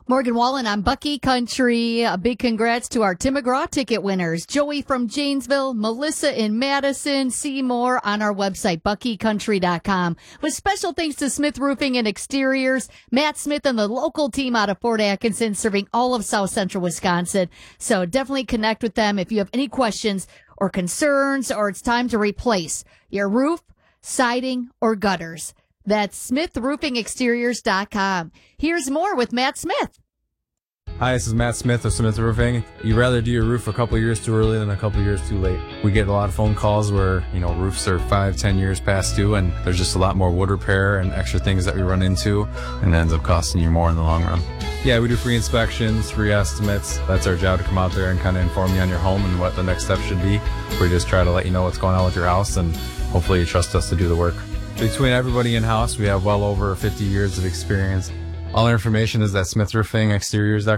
Morgan Wallen on Bucky Country. A big congrats to our Tim McGraw ticket winners. Joey from Janesville, Melissa in Madison. See more on our website, buckycountry.com. With special thanks to Smith Roofing and Exteriors, Matt Smith and the local team out of Fort Atkinson serving all of South Central Wisconsin. So definitely connect with them if you have any questions or concerns or it's time to replace your roof, siding, or gutters. That's SmithRoofingExteriors.com. Here's more with Matt Smith. Hi, this is Matt Smith of Smith Roofing. You'd rather do your roof a couple years too early than a couple years too late. We get a lot of phone calls where, roofs are 5-10 years past due and there's just a lot more wood repair and extra things that we run into and it ends up costing you more in the long run. Yeah, we do free inspections, free estimates. That's our job, to come out there and kind of inform you on your home and what the next step should be. We just try to let you know what's going on with your house and hopefully you trust us to do the work. Between everybody in-house, we have well over 50 years of experience. All our information is at SmithRoofingExteriors.com.